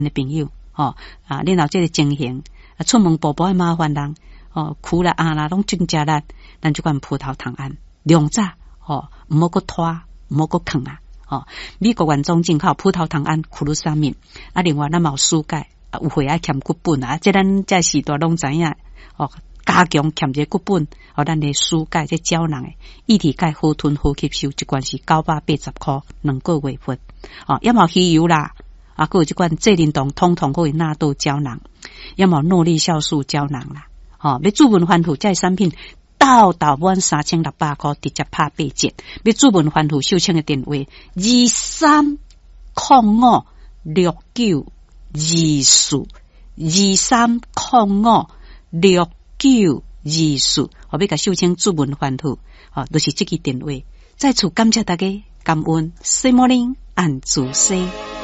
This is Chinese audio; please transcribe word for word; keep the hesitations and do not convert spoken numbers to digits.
的朋友，哦啊，恁有这个情形，啊，出门步步的麻烦人，哦，苦啦啊啦拢增加啦，咱就管葡萄糖胺量早，哦，唔好个拖，唔好个啃啊，哦，美国原种进口葡萄糖胺、库鲁沙敏，啊，另外咱嘛有疏钙，啊，有血啊欠骨本啊，这咱在时代拢知影，哦，加强欠这骨本，哦，咱的疏钙这胶囊诶，一体钙好吞好吸收，一罐是九百八十块，两个月份，哦，也冇鱼油啦。啊，还有这款这灵动通通可以纳豆胶囊，要么诺丽酵素胶囊啦。哦，要注文欢富这产品，到到满三千六百块，直接拍八折。要注文欢富秀清的电话：二三零五六九二四二三零五六九二四。我要甲秀清注文欢富，哦，就是这个电话。再次感谢大家，感恩 Good morning 安主西。